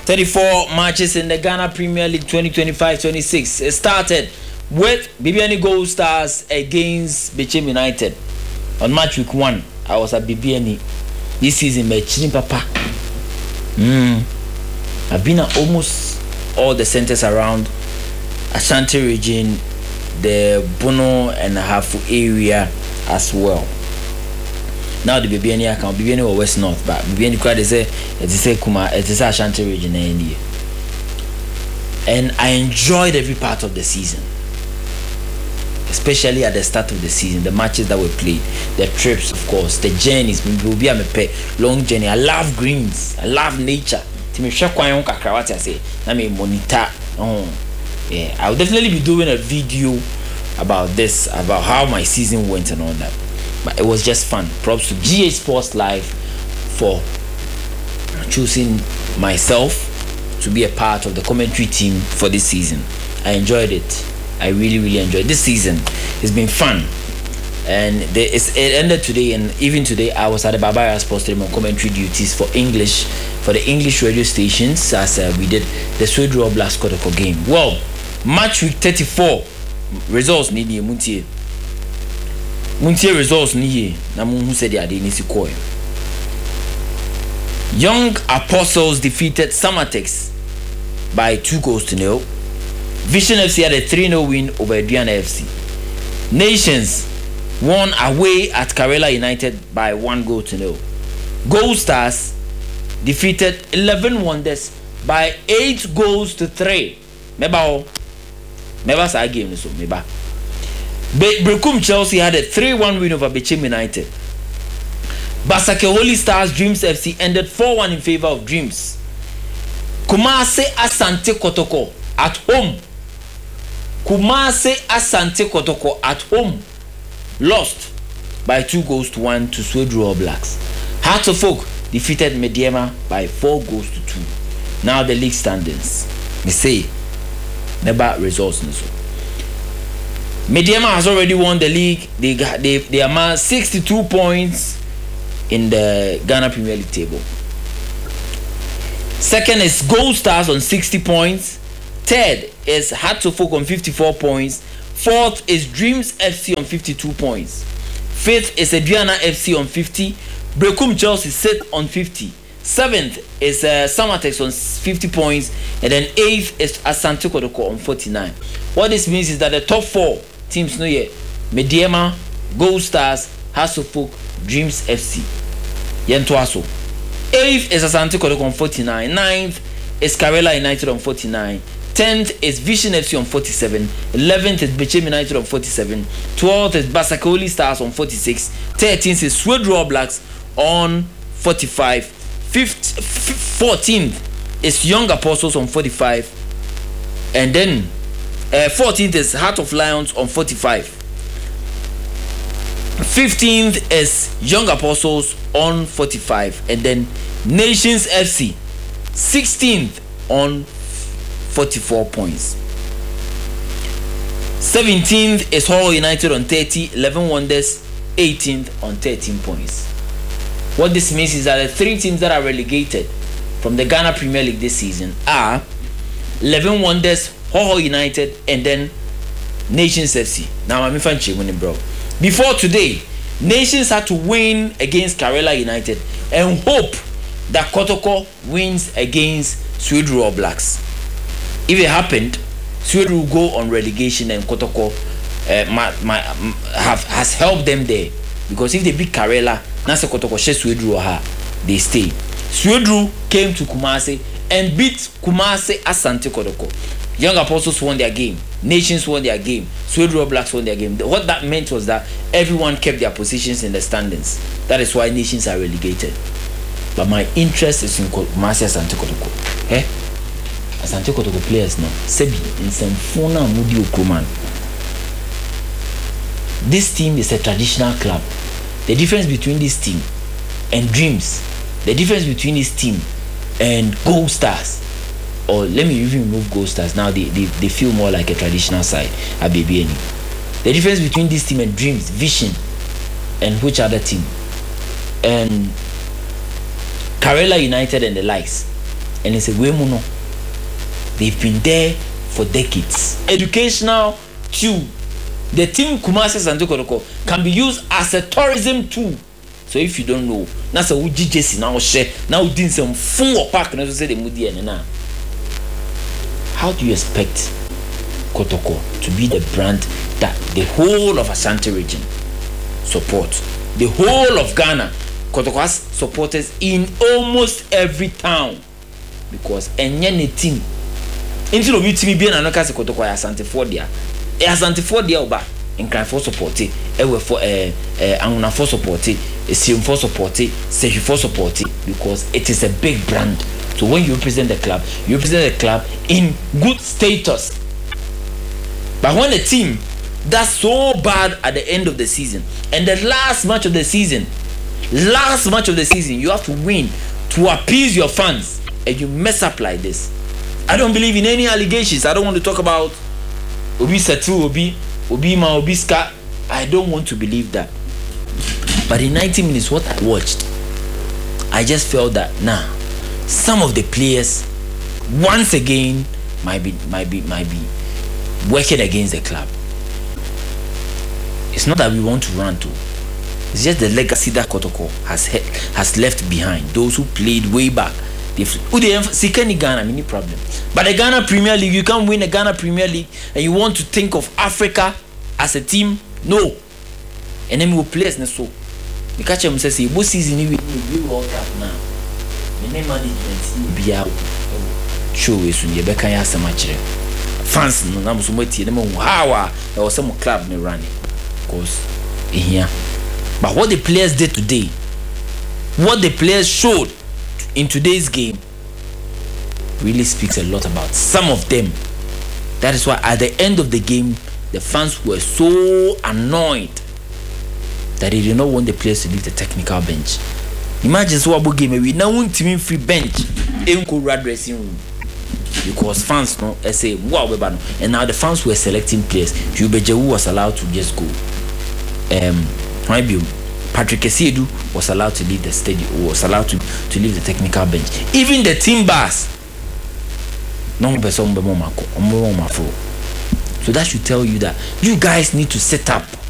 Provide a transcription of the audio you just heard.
34 matches in the Ghana Premier League 2025-26. It started with BBN Gold Stars against Bechem United. On match week 1, I was at BBN. This season, Bechem Papa. I've been at almost all the centers around Ashanti region, the Bono and Hafu area as well. Now the BBN account, BBN or West North, but BBN crowd is a Kuma, it is Ashanti region in India. And I enjoyed every part of the season, especially at the start of the season, the matches that were played, the trips, of course, the journeys. Will be a long journey. I love greens, I love nature. I say, I mean, monitor. Yeah, I'll definitely be doing a video about this, about how my season went and all that. But it was just fun. Props to GA Sports Live for choosing myself to be a part of the commentary team for this season. I enjoyed it. I really enjoyed this season. It's been fun. And it ended today, and even today I was at the Barbara Sports Stadium on commentary duties for the English radio stations as we did the Swedru Oblast Kotoko game. Well, match week 34 results need Muntie results ni na who said they are the Nisikoy. Young Apostles defeated Samatex by 2-0. Vision FC had a 3-0 win over Adriana FC. Nations won away at Karela United by 1-0. Gold Stars defeated 11 Wonders by 8-3. Meba sa game so meba. Brekum Chelsea had a 3-1 win over Bechem United. Basake Holy Stars Dreams FC ended 4-1 in favor of Dreams. Kumase Asante Kotoko at home. Kumase Asante Kotoko at home lost by 2-1 to Swedru All Blacks. Hearts of Oak defeated Mediema by 4-2. Now the league standings. We say never results. Mediema has already won the league. They amass 62 points in the Ghana Premier League table. Second is Gold Stars on 60 points. Third is Hearts of Oak on 54 points. Fourth is Dreams FC on 52 points. Fifth is Adriana FC on 50. Brekum Chelsea sit on 50. Seventh is Samatex on 50 points. And then eighth is Asante Kotoko on 49. What this means is that the top 4 teams know yet Mediema, Gold Stars, Hearts of Oak, Dreams FC. Yentoaso. 8th is Asante Kotoko on 49. 9th is Karela United on 49. 10th is Vision FC on 47. 11th is Bechem United on 47. 12th is Basakoli Stars on 46. 13th is Swedru All Blacks on 45. 14th is Young Apostles on 45. And then 14th is Heart of Lions on 45. 15th is Young Apostles on 45. And then Nations FC 16th on 44 points. 17th is Hull United on 30. 11 Wonders 18th on 13 points. What this means is that the 3 teams that are relegated from the Ghana Premier League this season are 11 Wonders, Hull United, and then Nations FC. Now I'm winning, bro. Before today, Nations had to win against Karela United and hope that Kotoko wins against Swedru All Blacks. If it happened, Swedru will go on relegation and Kotoko has helped them there, because if they beat Karela, Nasa Kotoko Swedru they stay. Swedru came to Kumasi and beat Kumasi Asante Kotoko. Young Apostles won their game. Nations won their game. Swedru All Blacks won their game. What that meant was that everyone kept their positions in the standings. That is why nations are relegated. But my interest is in Kumasi Asante Kotoko. Eh? Asante Kotoko players now. Sebi in Semfona Mudi Okuman. This team is a traditional club. The difference between this team and Dreams, the difference between this team and Gold Stars, or let me even remove Gold Stars. Now they feel more like a traditional side at BBN. The difference between this team and Dreams, Vision, and which other team? And Karela United and the likes. and it's a way mono. They've been there for decades. Educational too. The team Kumasi Asante Kotoko can be used as a tourism tool. So if you don't know, that's a UGJC now share now doing some full park and say the Mudi and now. How do you expect Kotoko to be the brand that the whole of Asante region support? The whole of Ghana, Kotoko has supporters in almost every town because any team. Instead of you team being another case Kotoko Asante Fordia, Asante Fordia oba in cry for support, ewe for Anguna for support, Sim for support, Seju for support because it is a big brand. So when you represent the club in good status. But when a team that's so bad at the end of the season and the last match of the season, you have to win to appease your fans and you mess up like this. I don't believe in any allegations. I don't want to talk about Obi Satu, Obi Ma, Obi Ska. I don't want to believe that. But in 90 minutes, what I watched, I just felt that some of the players once again might be working against the club. It's not that we want to run to. It's just the legacy that Kotoko has left behind. Those who played way back. Ghana, any problem. But the Ghana Premier League, you can't win the Ghana Premier League and you want to think of Africa as a team? No. And then we will play as so. The catcher says, "What season we World Cup now? The name management be out. Show is when you back and ask much. Fans, no, I'm so much. How there was some club me running, of course, in here. But what the players did today, what the players showed in today's game, really speaks a lot about some of them. That is why at the end of the game, the fans were so annoyed that they did not want the players to leave the technical bench. Imagine so about game we now want team free bench in red dressing room because fans no say wow and now the fans were selecting players. Jubejewu was allowed to just go. Patrick Esiedu was allowed to leave the stadium, was allowed to leave the technical bench. Even the team bars. So that should tell you that you guys need to set up